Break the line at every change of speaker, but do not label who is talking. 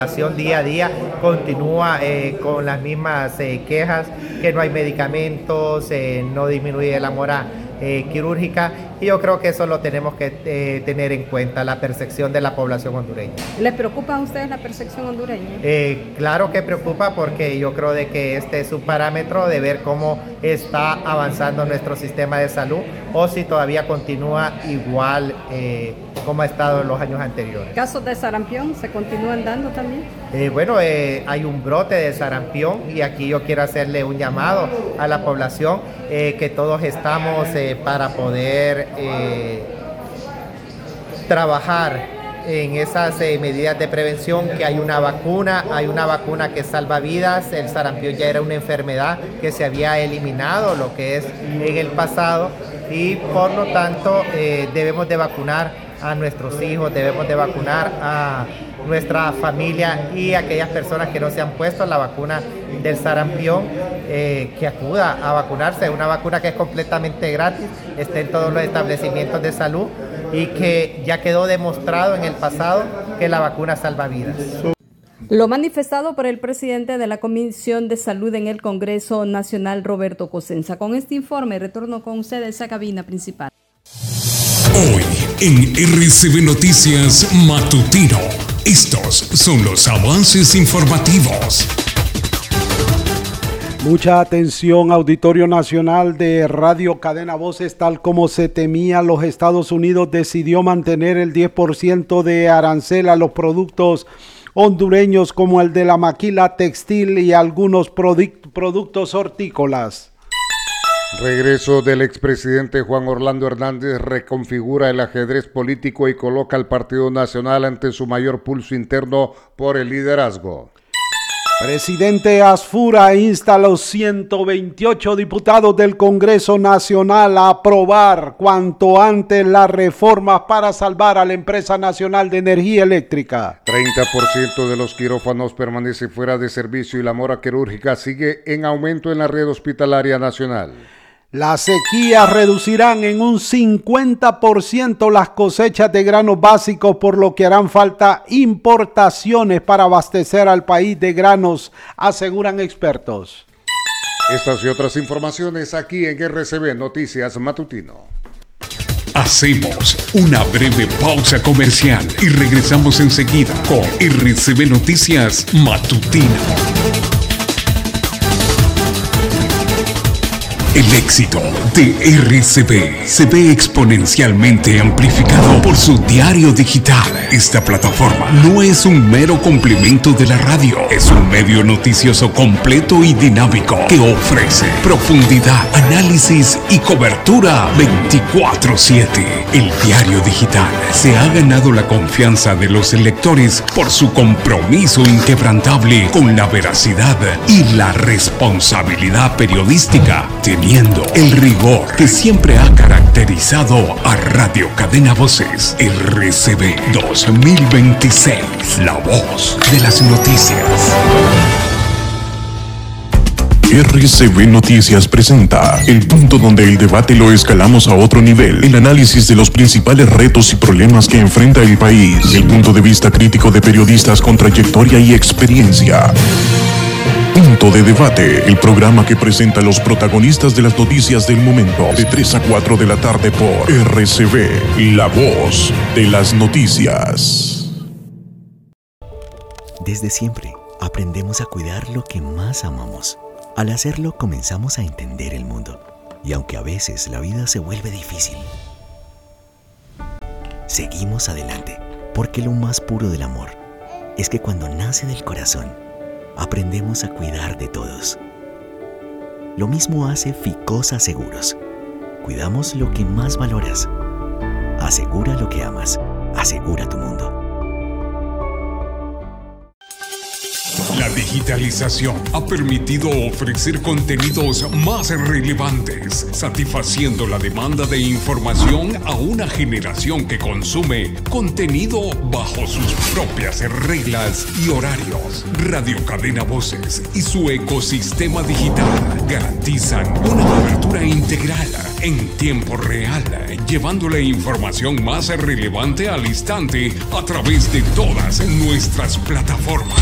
Día a día continúa con las mismas quejas, que no hay medicamentos, no disminuye la mora quirúrgica, y yo creo que eso lo tenemos que tener en cuenta, la percepción de la población hondureña.
¿Les preocupa a ustedes la percepción hondureña?
Claro que preocupa, porque yo creo de que este es un parámetro de ver cómo está avanzando nuestro sistema de salud, o si todavía continúa igual como ha estado en los años anteriores.
¿Casos de sarampión se continúan dando también?
Hay un brote de sarampión, y aquí yo quiero hacerle un llamado a la población, que todos estamos para poder trabajar en esas medidas de prevención, que hay una vacuna que salva vidas. El sarampión ya era una enfermedad que se había eliminado, lo que es en el pasado, y por lo tanto debemos de vacunar a nuestros hijos, debemos de vacunar a nuestra familia, y aquellas personas que no se han puesto la vacuna del sarampión, que acuda a vacunarse. Es una vacuna que es completamente gratis, está en todos los establecimientos de salud, y que ya quedó demostrado en el pasado que la vacuna salva vidas.
Lo manifestado por el presidente de la Comisión de Salud en el Congreso Nacional, Roberto Cosenza. Con este informe retorno con ustedes a cabina principal.
Hoy en RCB Noticias Matutino, estos son los avances informativos.
Mucha atención, Auditorio Nacional de Radio Cadena Voces. Tal como se temía, los Estados Unidos decidió mantener el 10% de arancel a los productos hondureños, como el de la maquila textil y algunos productos hortícolas.
Regreso del expresidente Juan Orlando Hernández reconfigura el ajedrez político y coloca al Partido Nacional ante su mayor pulso interno por el liderazgo.
Presidente Asfura insta a los 128 diputados del Congreso Nacional a aprobar cuanto antes las reformas para salvar a la empresa nacional de energía eléctrica.
30% de los quirófanos permanece fuera de servicio y la mora quirúrgica sigue en aumento en la red hospitalaria nacional.
Las sequías reducirán en un 50% las cosechas de granos básicos, por lo que harán falta importaciones para abastecer al país de granos, aseguran expertos.
Estas y otras informaciones aquí en RCB Noticias Matutino.
Hacemos una breve pausa comercial y regresamos enseguida con RCB Noticias Matutino. El éxito de RCB se ve exponencialmente amplificado por su diario digital. Esta plataforma no es un mero complemento de la radio, es un medio noticioso completo y dinámico que ofrece profundidad, análisis y cobertura 24/7. El diario digital se ha ganado la confianza de los lectores por su compromiso inquebrantable con la veracidad y la responsabilidad periodística, teniendo el rigor que siempre ha caracterizado a Radio Cadena Voces. RCB 2026, la voz de las noticias.
RCB Noticias presenta el punto donde el debate lo escalamos a otro nivel, el análisis de los principales retos y problemas que enfrenta el país, el punto de vista crítico de periodistas con trayectoria y experiencia. Punto de Debate, el programa que presenta a los protagonistas de las noticias del momento, de 3 a 4 de la tarde por RCB, la voz de las noticias.
Desde siempre, aprendemos a cuidar lo que más amamos. Al hacerlo, comenzamos a entender el mundo. Y aunque a veces la vida se vuelve difícil, seguimos adelante, porque lo más puro del amor es que cuando nace del corazón, aprendemos a cuidar de todos. Lo mismo hace Ficosa Seguros. Cuidamos lo que más valoras. Asegura lo que amas. Asegura tu mundo.
La digitalización ha permitido ofrecer contenidos más relevantes, satisfaciendo la demanda de información a una generación que consume contenido bajo sus propias reglas y horarios. Radio Cadena Voces y su ecosistema digital garantizan una cobertura integral en tiempo real, llevando la información más relevante al instante a través de todas nuestras plataformas.